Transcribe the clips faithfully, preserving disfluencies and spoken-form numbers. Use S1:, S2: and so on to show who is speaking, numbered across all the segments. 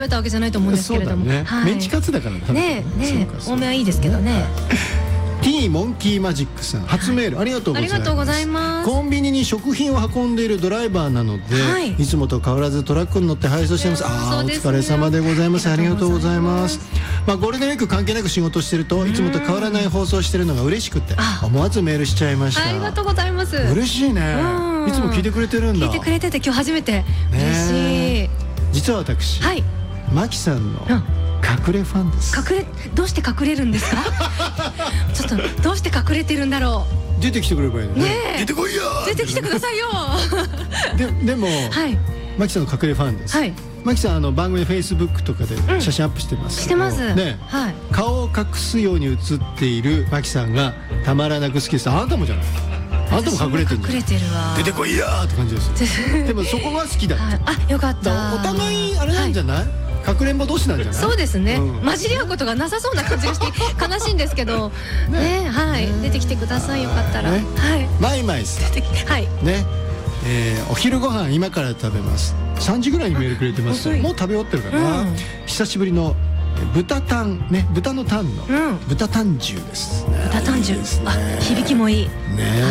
S1: べたわけじゃないと思うんですけれども、
S2: ね、はい、メンチカツだから
S1: ね。ねね多めはいいですけどね。
S2: T モンキーマジックさん初メール、はい、ありがとうございます。
S1: ありがとうございます。
S2: コンビニに食品を運んでいるドライバーなので、はい、いつもと変わらずトラックに乗って配送しています。ああ、お疲れ様でございます。ありがとうございます。まあゴールデンウィーク関係なく仕事してるといつもと変わらない放送してるのが嬉しくて思わずメールしちゃいました。
S1: ありがとうございます。
S2: 嬉しいね。いつも聞いてくれてるんだ。
S1: 聞いてくれてて今日初めて嬉しい。
S2: 実は私、はい、マキさんの隠れファンです。
S1: 隠れ、どうして隠れるんですか？ちょっとどうして隠れてるんだろう。
S2: 出てきてくればいいのね。出てこいよ。
S1: 出てきてくださいよ。
S2: ででも、はい、マキさんの隠れファンです。はい、マキさんあの番組フェイスブックとかで写真アップしてます。
S1: してます。ね、
S2: はい、顔を隠すように写っているマキさんがたまらなく好きです。あなたもじゃない。あなたも隠れてる。
S1: 隠れてるわ。
S2: 出てこいやーって感じです。でもそこが好きだ。
S1: あ、よかった。
S2: お互いあれなんじゃない？かくれんぼ同士なんじゃない？
S1: そうですね、うん、混じり合うことがなさそうな感じがして悲しいんですけどね、はい、出てきてください、よかったら。はい、
S2: マイマイさん、はいね、えー、お昼ご飯今から食べます。さんじぐらいにメールくれてます。もう食べ終わってるかな、うん、久しぶりの豚タンね、豚のタンの、うん、豚タン重ですね。
S1: 豚タン重ですね。あ、響きもいいね、はい、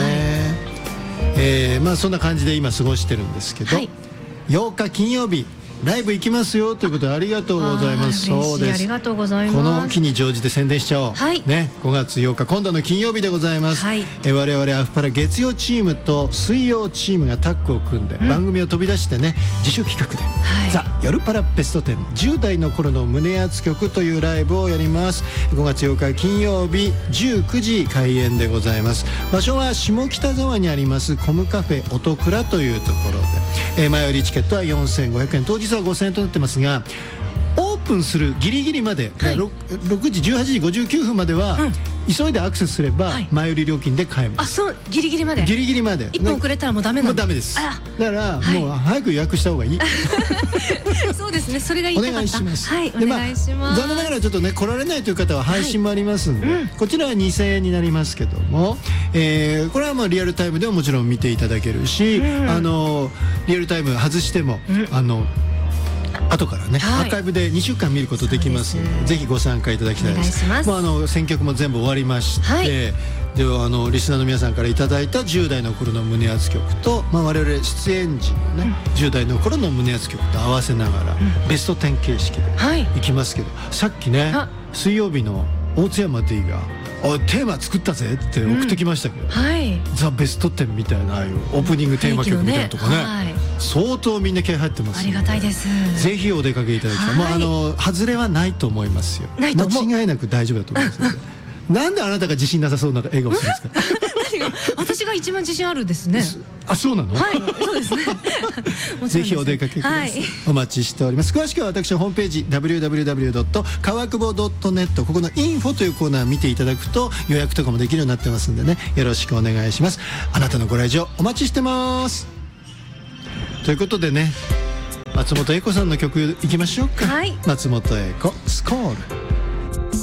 S2: えー、まあそんな感じで今過ごしてるんですけど、はい、ようか金曜日ライブ行きますよということでありがとうございます。そうです。
S1: ありがとうございます。
S2: この機に乗じて宣伝しちゃおう。はい。ね、ごがつようか今度の金曜日でございます。はい。え我々アフパラ月曜チームと水曜チームがタッグを組んで、うん、番組を飛び出してね自主企画で、はい、ザ夜パラベストテンじゅう代の頃の胸熱曲というライブをやります。ごがつようか金曜日じゅうくじ開演でございます。場所は下北沢にありますコムカフェ音倉というところで、えー、前売りチケットはよんせんごひゃくえん、当日はごせんえんとなってますが、オープンするギリギリまで、はい、ろくじじゅうはちじごじゅうきゅうふんまでは、うん、急いでアクセスすれば前売り料金で買えます。
S1: あ、そう、ギリギリまで。ギ
S2: リギリまで。
S1: いっぷん遅れたらもうダメなの？
S2: もうダメです。だから、はい、もう早く予約した方がいい。
S1: そうですね、それがいい。お願
S2: いします。
S1: はい、お願いします。
S2: 残念ながらちょっとね来られないという方は配信もありますんで、はい、うん、こちらはにせんえんになりますけども、えー、これはまあリアルタイムでももちろん見ていただけるし、うん、あのリアルタイム外しても、うん、あの後からね、はい、アーカイブでにしゅうかん見ることできますので、ぜひご参加いただきたいです。もうあの選曲も全部終わりまして、はい、ではあのリスナーの皆さんからいただいたじゅう代の頃の胸熱曲と、まあ、我々出演時のね、うん、じゅう代の頃の胸熱曲と合わせながら、うん、ベストテン形式でいきますけど、はい、さっきね水曜日の大津山 D がおいテーマ作ったぜって送ってきましたけど、うん、はい、ザ・ベストテンみたいな、ああいうオープニングテーマ曲みたいなとかね、はい、相当みんな気合入ってます。
S1: ありがたいです。
S2: ぜひお出かけいただきたい。もうあの外れはないと思いますよ。ないと思う。間違いなく大丈夫だと思いますので。なんであなたが自信なさそうな笑顔するんですか？
S1: 私が一番自信あるですね。
S2: あ、そうなの？
S1: はい、そうですね。
S2: ぜひお出かけください。はい、お待ちしております。詳しくは私のホームページ ダブリューダブリューダブリュードットかわくぼドットネット、ここのインフォというコーナー見ていただくと予約とかもできるようになってますんでね、よろしくお願いします。あなたのご来場お待ちしてます。ということでね、松本英子さんの曲いきましょうか。はい、松本英子スコール。